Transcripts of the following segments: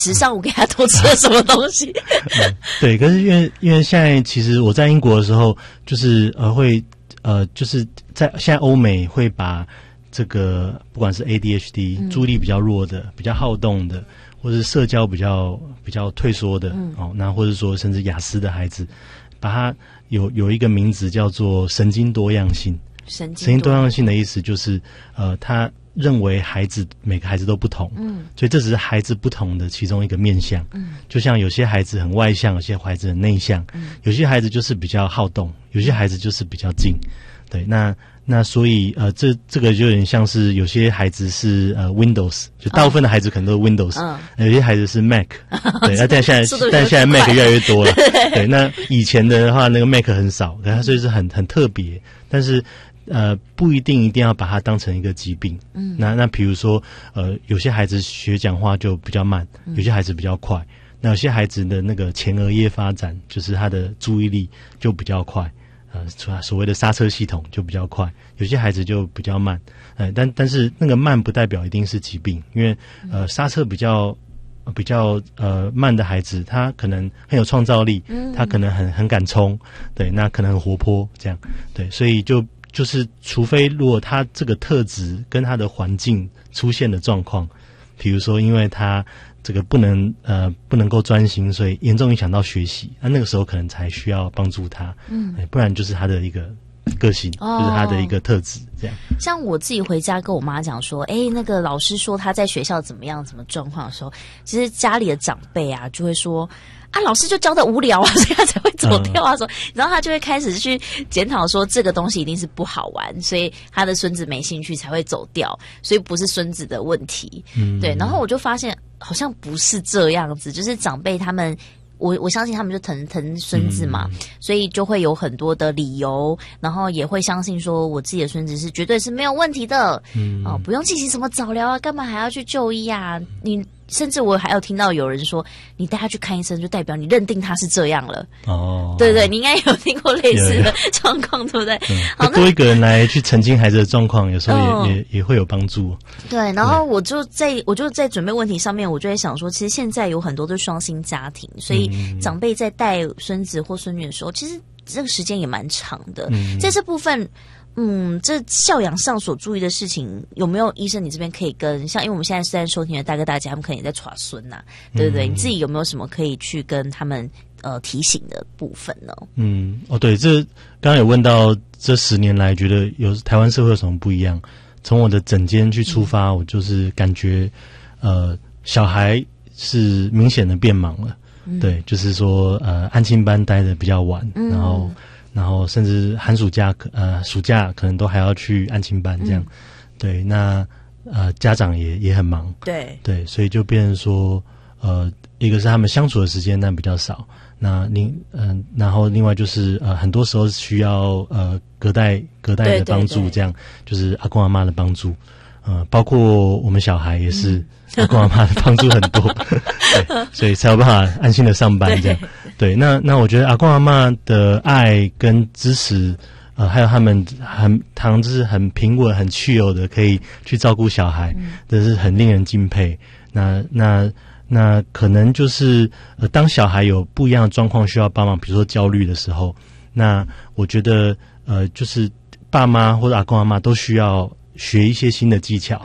食上午给他多吃了什么东西。 对，可是因为现在其实我在英国的时候，就是就是在现在欧美会把这个不管是 ADHD 注意力比较弱的、比较好动的，或是社交比较退缩的，那或者说甚至雅思的孩子，把它有一个名字叫做神经多样性。神经多样性的意思就是他认为每个孩子都不同，所以这只是孩子不同的其中一个面向，就像有些孩子很外向，有些孩子很内向，有些孩子就是比较好动，有些孩子就是比较静，对，那所以这个就有点像是有些孩子是Windows， 就大部分的孩子可能都是 Windows，有些孩子是 Mac， 对，但现在 Mac 越来越多了，对，那以前的话那个 Mac 很少，可它所以是很特别，但是不一定要把它当成一个疾病。那比如说有些孩子学讲话就比较慢，有些孩子比较快，那有些孩子的那个前额叶发展，就是他的注意力就比较快，所谓的刹车系统就比较快，有些孩子就比较慢，但是那个慢不代表一定是疾病，因为刹车比较慢的孩子，他可能很有创造力，他可能很敢冲，对，那可能很活泼，这样，对，所以就是除非如果他这个特质跟他的环境出现的状况，比如说因为他这个不能够专心，所以严重影响到学习，那个时候可能才需要帮助他，不然就是他的一个个性，就是他的一个特质，这样。 像我自己回家跟我妈讲说，那个老师说他在学校怎么样什么状况的时候，其实家里的长辈啊就会说老师就教的无聊啊，所以他才会走掉啊，然后他就会开始去检讨说这个东西一定是不好玩，所以他的孙子没兴趣才会走掉，所以不是孙子的问题。对，然后我就发现好像不是这样子，就是长辈他们我相信他们就疼孙子嘛，所以就会有很多的理由，然后也会相信说我自己的孙子是绝对是没有问题的，不用进行什么早疗啊，干嘛还要去就医啊？甚至我还有听到有人说，你带他去看医生，就代表你认定他是这样了。对对，你应该有听过类似的状况，对不对？好， 多一个人来去澄清孩子的状况，有时候也会有帮助。 对，然后我就在准备问题上面，我就在想说，其实现在有很多都是双薪家庭，所以长辈在带孙子或孙女的时候，其实这个时间也蛮长的。在这部分。这教养上所注意的事情，有没有医生你这边可以因为我们现在虽然收听的大哥大家，他们可能也在耍孙呐，对不对？你自己有没有什么可以去跟他们提醒的部分呢？ 对，这刚刚有问到这10年来觉得台湾社会有什么不一样？从我的诊间去出发，我就是感觉小孩是明显的变忙了，对，就是说安亲班待的比较晚，然后甚至寒暑假暑假可能都还要去安亲班这样，对，那家长也很忙，对，所以就变成说一个是他们相处的时间但比较少，然后另外就是很多时候需要隔代的帮助，这样就是阿公阿嬷的帮助，包括我们小孩也是阿公阿嬷的帮助很多，对，所以才有办法安心的上班这样。对，那我觉得阿公阿嬷的爱跟支持，还有他们就是很平稳、很chill的，可以去照顾小孩，这是很令人敬佩。那可能就是当小孩有不一样的状况需要帮忙，比如说焦虑的时候，那我觉得就是爸妈或者阿公阿嬷都需要学一些新的技巧，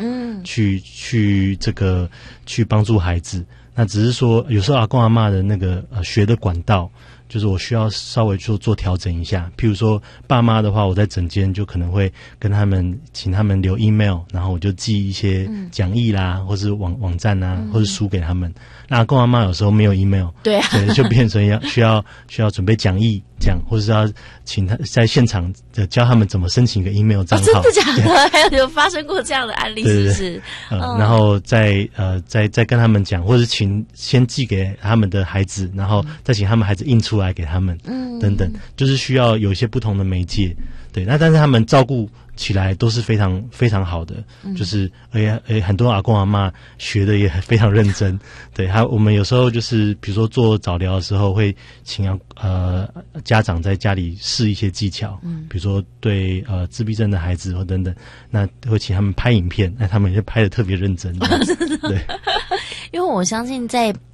去帮助孩子。那只是说有时候阿公阿嬷的那个学的管道，就是我需要稍微做调整一下。譬如说爸妈的话，我在诊间就可能会跟他们请他们留 email， 然后我就寄一些讲义啦，或是网站啊，或是书给他们。那阿公阿嬷有时候没有 email， 对啊，就变成需要准备讲义这样，或是要请他在现场教他们怎么申请一个 email 账号。真的假的？还有发生过这样的案例是不是？然后再跟他们讲，或者先寄给他们的孩子，然后再请他们孩子印出来给他们，等等，就是需要有一些不同的媒介。对，那但是他们照顾起来都是非常非常好的，就是很多阿公阿嬷学的也非常认真。对，我们有时候就是比如说做早疗的时候，会请家长在家里试一些技巧，比如说对自闭症的孩子或等等，那会请他们拍影片，那他们也拍的特别认真。对， 因为我相信在